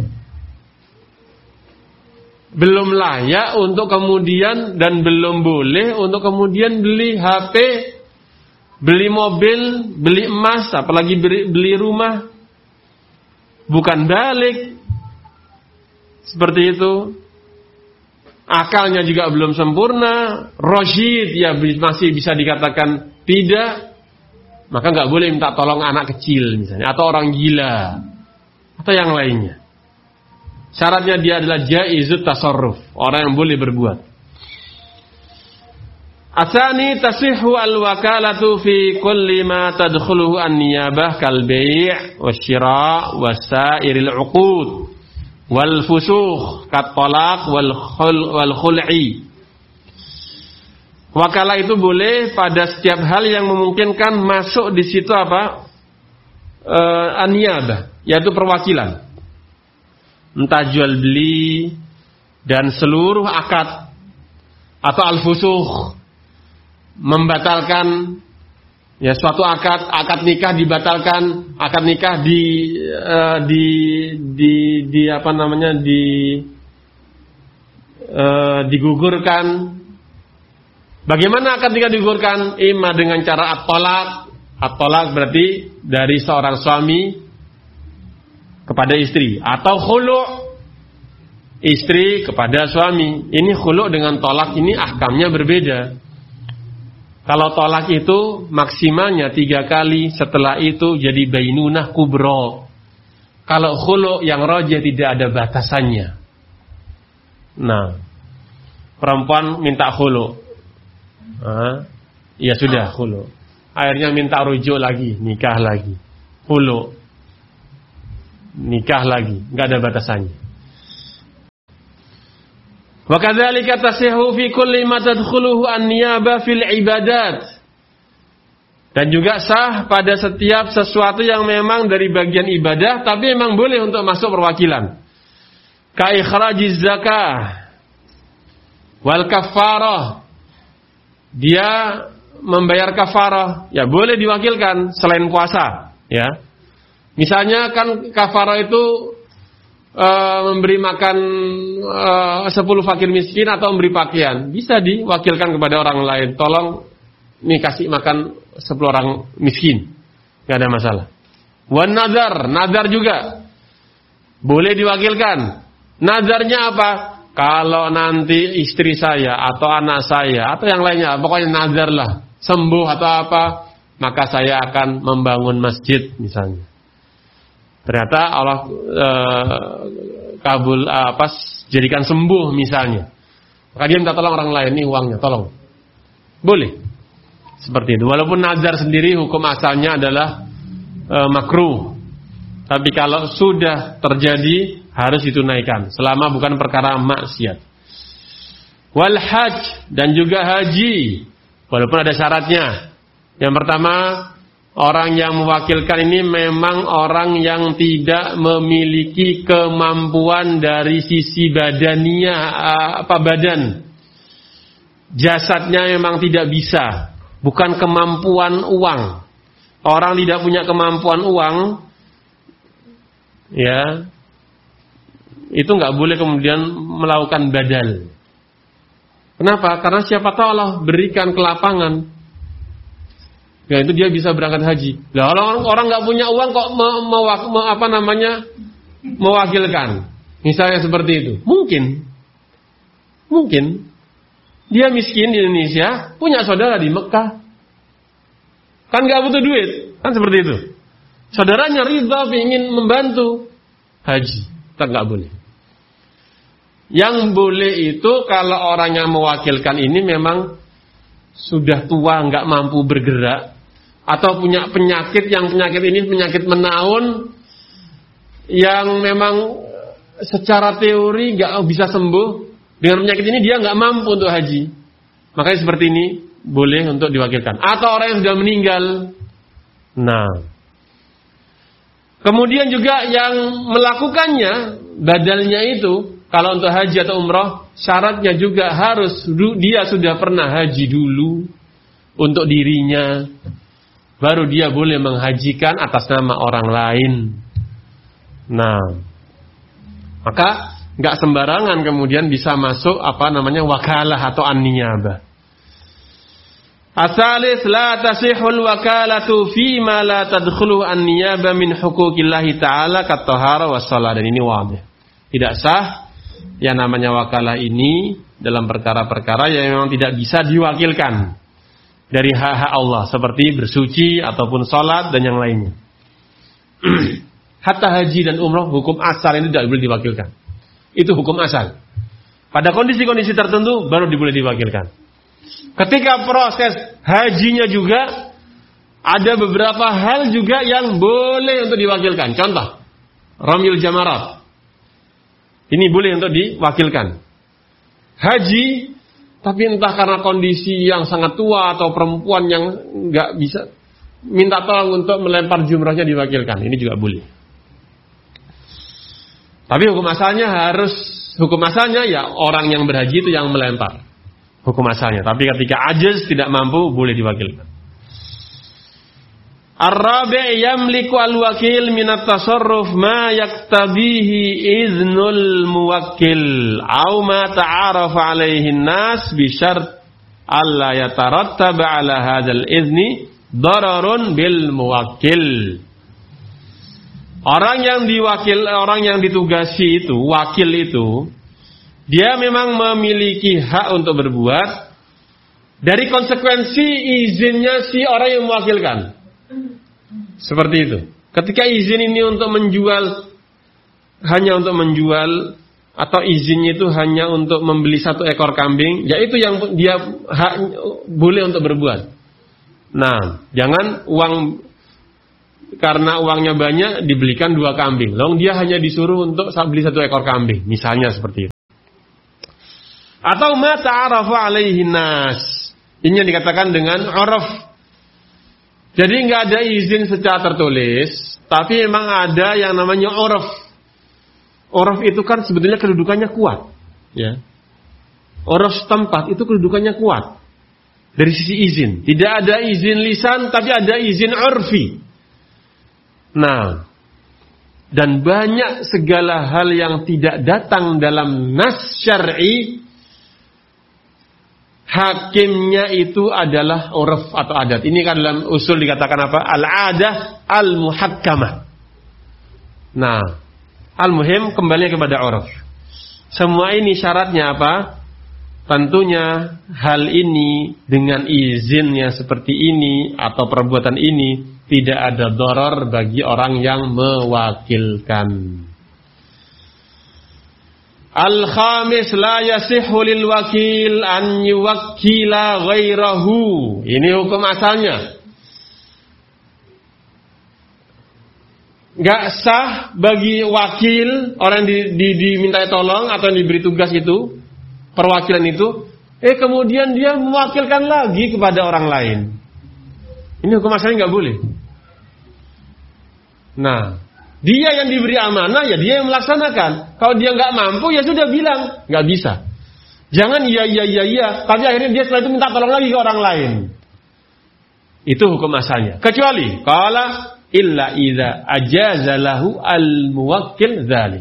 belum layak untuk kemudian dan belum boleh untuk kemudian beli H P, beli mobil, beli emas, apalagi beli, beli rumah. Bukan balik seperti itu. Akalnya juga belum sempurna, rasyid ya masih bisa dikatakan tidak, maka nggak boleh minta tolong anak kecil misalnya atau orang gila atau yang lainnya. Syaratnya dia adalah jaizut tasarruf, orang yang boleh berbuat. Asani tasihhu al-wakalatu fi kulli ma tadkhuluhu an-niyabah kal bai' wasyira' wasairil 'uqud wal fusukh kat talaq wal khul wal khul'i. Wakalah itu boleh pada setiap hal yang memungkinkan masuk di situ apa? E, an-niyabah, yaitu perwakilan. Entah jual beli dan seluruh akad atau al-fusukh, membatalkan ya suatu akad, akad nikah dibatalkan, akad nikah di uh, di di di apa namanya di uh, digugurkan. Bagaimana akad nikah digugurkan? Ima dengan cara at-thalaq. At-thalaq berarti dari seorang suami kepada istri, atau khulu' istri kepada suami. Ini khulu' dengan tolak ini ahkamnya berbeda. Kalau tolak itu maksimalnya tiga kali, setelah itu jadi bainunah kubro. Kalau khulu' yang rajih tidak ada batasannya. Nah, perempuan minta khulu', ah, ya sudah khulu'. Akhirnya minta rujuk lagi, nikah lagi, khulu', nikah lagi, nggak ada batasannya. Wa kadzalika tasihhu fi kulli ma tadkhuluhu an-niyabah fil ibadat. Dan juga sah pada setiap sesuatu yang memang dari bagian ibadah tapi memang boleh untuk masuk perwakilan. Ka ikhrajiz zakah wal kafarah. Dia membayar kafarah, ya boleh diwakilkan selain puasa, ya. Misalnya kan kafarah itu e, memberi makan e, sepuluh fakir miskin atau memberi pakaian, bisa diwakilkan kepada orang lain. Tolong nih kasih makan sepuluh orang miskin, nggak ada masalah. Wan nazar, nazar juga boleh diwakilkan. Nazarnya apa? Kalau nanti istri saya atau anak saya atau yang lainnya, pokoknya nazar lah, sembuh atau apa, maka saya akan membangun masjid misalnya. Ternyata Allah e, kabul apa jadikan sembuh misalnya. Maka dia minta tolong orang lain, nih uangnya, tolong. Boleh. Seperti itu. Walaupun nazar sendiri hukum asalnya adalah e, makruh. Tapi kalau sudah terjadi harus ditunaikan selama bukan perkara maksiat. Wal hajj, dan juga haji, walaupun ada syaratnya. Yang pertama, orang yang mewakilkan ini memang orang yang tidak memiliki kemampuan dari sisi badaniah, apa badan. Jasadnya memang tidak bisa, bukan kemampuan uang. Orang tidak punya kemampuan uang, ya, itu nggak boleh kemudian melakukan badal. Kenapa? Karena siapa tahu Allah berikan kelapangan, ya itu dia bisa berangkat haji. Lah orang orang nggak punya uang kok me, me, me, apa namanya mewakilkan, misalnya seperti itu, mungkin, mungkin dia miskin di Indonesia, punya saudara di Mekah, kan nggak butuh duit, kan seperti itu. Saudaranya ridha ingin membantu haji, tak nggak boleh. Yang boleh itu kalau orang yang mewakilkan ini memang sudah tua, nggak mampu bergerak, atau punya penyakit yang penyakit ini penyakit menaun, yang memang secara teori nggak bisa sembuh. Dengan penyakit ini dia nggak mampu untuk haji. Makanya seperti ini boleh untuk diwakilkan. Atau orang yang sudah meninggal. Nah, kemudian juga yang melakukannya, badalnya itu, kalau untuk haji atau umrah, syaratnya juga harus dia sudah pernah haji dulu untuk dirinya, baru dia boleh menghajikan atas nama orang lain. Nah, maka nggak sembarangan kemudian bisa masuk apa namanya wakalah atau an-niyabah. Asalis la tasihul wakalatu fi ma la tadkhulu an-niyabah min huquqillahi ta'ala kat-tahara was-shalah, dan ini wadih. Tidak sah yang namanya wakalah ini dalam perkara-perkara yang memang tidak bisa diwakilkan dari hak-hak Allah seperti bersuci ataupun salat dan yang lainnya. Hatta haji dan umrah hukum asal ini tidak boleh diwakilkan. Itu hukum asal. Pada kondisi-kondisi tertentu baru boleh diwakilkan. Ketika proses hajinya juga ada beberapa hal juga yang boleh untuk diwakilkan. Contoh, ramyul jamarat. Ini boleh untuk diwakilkan. Haji, tapi entah karena kondisi yang sangat tua atau perempuan yang nggak bisa, minta tolong untuk melempar jumrahnya diwakilkan. Ini juga boleh. Tapi hukum asalnya harus, hukum asalnya ya orang yang berhaji itu yang melempar. Hukum asalnya. Tapi ketika ajiz tidak mampu, boleh diwakilkan. Ar-rabi' yamliku al-wakil minat tasarruf ma yaktabihi iznul muwakkil au ma ta'arafa alaihi nas bi syart alla yatarattaba ala hadzal izni dararun bil muwakkil. Orang yang diwakil, orang yang ditugasi itu, wakil itu, dia memang memiliki hak untuk berbuat dari konsekuensi izinnya si orang yang mewakilkan. Seperti itu. Ketika izin ini untuk menjual, hanya untuk menjual, atau izinnya itu hanya untuk membeli satu ekor kambing, ya itu yang dia hak boleh untuk berbuat. Nah, jangan uang, karena uangnya banyak dibelikan dua kambing. Lalu dia hanya disuruh untuk beli satu ekor kambing, misalnya seperti itu. Atau ma ta'arafa alaihi nas. Ini yang dikatakan dengan uraf. Jadi nggak ada izin secara tertulis, tapi memang ada yang namanya uraf. Uraf itu kan sebetulnya kedudukannya kuat, ya. Uraf setempat itu kedudukannya kuat dari sisi izin. Tidak ada izin lisan, tapi ada izin urfi. Nah, dan banyak segala hal yang tidak datang dalam nas syar'i, hakimnya itu adalah urf atau adat. Ini kan dalam usul dikatakan apa? Al-adah al-muhakkamah. Nah, al-muhim kembali kepada urf. Semua ini syaratnya apa? Tentunya hal ini dengan izinnya seperti ini atau perbuatan ini tidak ada darar bagi orang yang mewakilkan. Al-khamis la yasihhu lil wakil an yuwakkila ghairahu. Ini hukum asalnya. Enggak sah bagi wakil, orang di, di, diminta tolong atau diberi tugas itu, perwakilan itu, eh kemudian dia mewakilkan lagi kepada orang lain. Ini hukum asalnya enggak boleh. Nah, dia yang diberi amanah, ya dia yang melaksanakan. Kalau dia nggak mampu, ya sudah bilang nggak bisa. Jangan iya iya iya iya, tapi akhirnya dia setelah itu minta tolong lagi ke orang lain. Itu hukum asalnya. Kecuali qala illa idza ajaza lahu al muwakkil dzalik.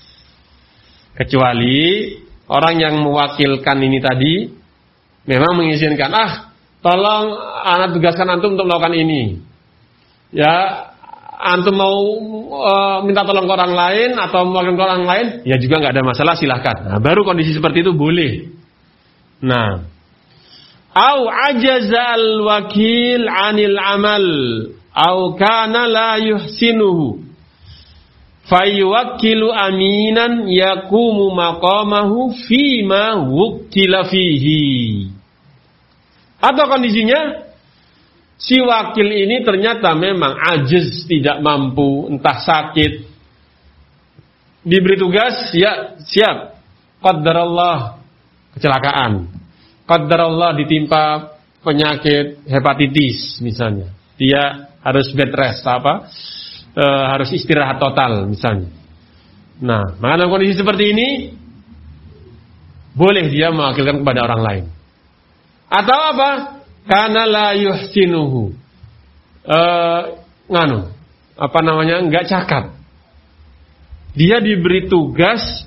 Kecuali orang yang mewakilkan ini tadi memang mengizinkan, ah tolong anak tugaskan antum untuk melakukan ini. Ya, antum mau uh, minta tolong ke orang lain atau mewakilkan ke orang lain, ya juga nggak ada masalah, silahkan. Nah, baru kondisi seperti itu boleh. Nah, au ajaza al wakil anil amal, au kana la yuhsinuhu, fayuwakkilu aminan yakumu maqamahu fima wukkila fihi. Atau kondisinya si wakil ini ternyata memang ajiz, tidak mampu, entah sakit, diberi tugas, ya siap, qaddarallah kecelakaan, qaddarallah ditimpa penyakit hepatitis misalnya, dia harus bed rest apa, e, harus istirahat total misalnya. Nah, maka dalam kondisi seperti ini boleh dia mewakilkan kepada orang lain. Atau apa? Karena la yuhsinuhu, uh, nganu, apa namanya, enggak cakap. Dia diberi tugas,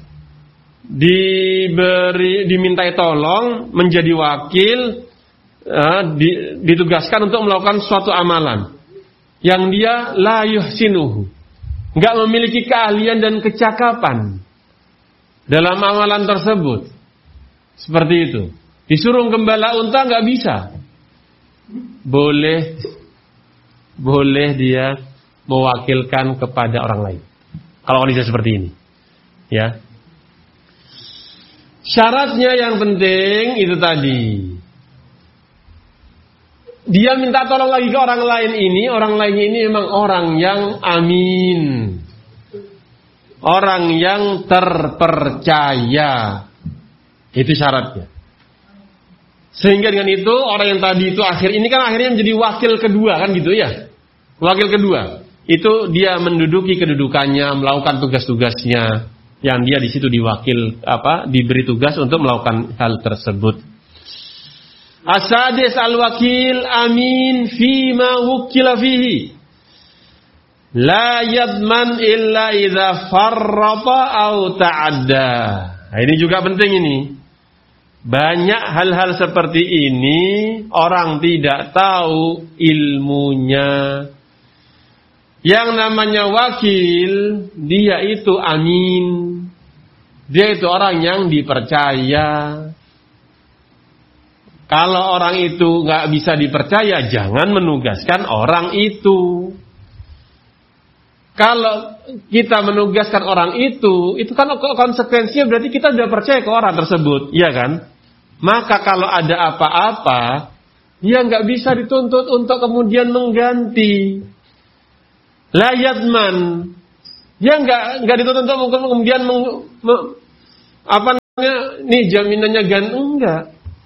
diberi, dimintai tolong, menjadi wakil, uh, di, ditugaskan untuk melakukan suatu amalan yang dia la yuhsinuhu, enggak memiliki keahlian dan kecakapan dalam amalan tersebut. Seperti itu. Disuruh gembala unta enggak bisa. Boleh boleh dia mewakilkan kepada orang lain kalau kondisi seperti ini, ya. Syaratnya yang penting itu tadi, dia minta tolong lagi ke orang lain ini, orang lain ini memang orang yang amin, orang yang terpercaya. Itu syaratnya. Sehingga dengan itu orang yang tadi itu akhir ini kan akhirnya menjadi wakil kedua kan gitu ya. Wakil kedua itu dia menduduki kedudukannya, melakukan tugas-tugasnya yang dia di situ diwakil apa diberi tugas untuk melakukan hal tersebut. Asadis al-wakil amin fima wukila fihi. La yadman illa idza farrata aw ta'adda. Nah, ini juga penting ini. Banyak hal-hal seperti ini orang tidak tahu ilmunya. Yang namanya wakil, dia itu amin. Dia itu orang yang dipercaya. Kalau orang itu nggak bisa dipercaya, jangan menugaskan orang itu. Kalau kita menugaskan orang itu, itu kan konsekuensinya berarti kita sudah percaya ke orang tersebut, iya kan? Maka kalau ada apa-apa, dia nggak bisa dituntut untuk kemudian mengganti. La yadman, dia nggak nggak dituntut untuk kemudian meng, me, apa nih jaminannya gan enggak.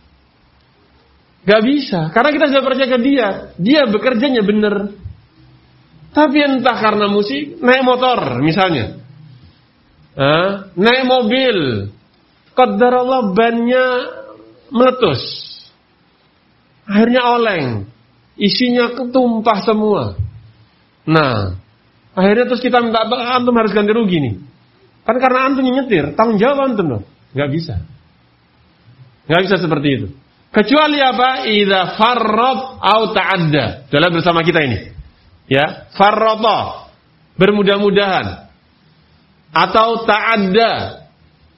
Gak bisa, karena kita sudah percaya ke dia. Dia bekerjanya benar. Tapi entah karena musik, naik motor misalnya, eh, naik mobil, qadarallah bannya meletus, akhirnya oleng, isinya ketumpah semua. Nah, akhirnya terus kita minta antum harus ganti rugi nih. Kan karena antum yang nyetir, tanggung jawab antum dong. Gak bisa, gak bisa seperti itu. Kecuali apa? Idza farrat au ta'adda. Dalam bersama kita ini. Ya, farrata, bermudah-mudahan. Atau ta'adda,